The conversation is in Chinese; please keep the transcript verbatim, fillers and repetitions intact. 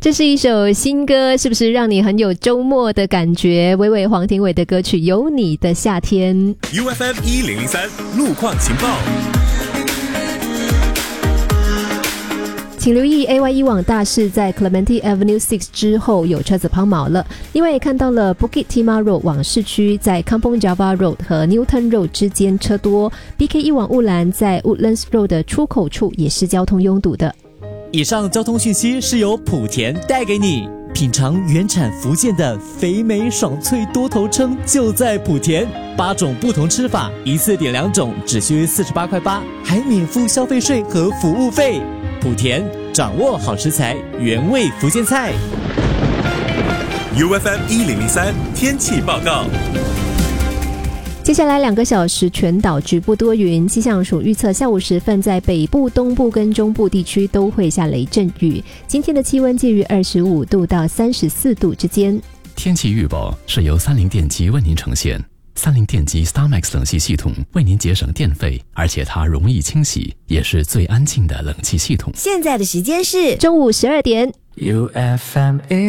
这是一首新歌，是不是让你很有周末的感觉？伟伟黄庭伟的歌曲《有你的夏天》。 U F M 一零零三路况情报。 请留意 A Y 一网大市在 Clementi Avenue 六之后有车子抛锚了。另外也看到了 Bukit Timah Road 往市区在 Kampong Java Road 和 Newton Road 之间车多。 B K 一网雾兰在 Woodlands Road 的出口处也是交通拥堵的。 以上交通讯息是由莆田带给你。品尝原产福建的肥美爽脆多头鲭就在莆田，八种不同吃法，一次点两种，只需四十八块八，还免付消费税和服务费。莆田，掌握好食材，原味福建菜。 U F M 一零零三天气报告。 接下来两个小时全岛局部多云，气象署预测下午时分在北部、东部跟中部地区都会下雷阵雨。今天的气温介于二十五度到三十四度之间。 天气预报是由三菱电机为您呈现。三菱电机 StarMax 冷气系统为您节省电费，而且它容易清洗，也是最安静的冷气系统。 现在的时间是中午十二点。 U F M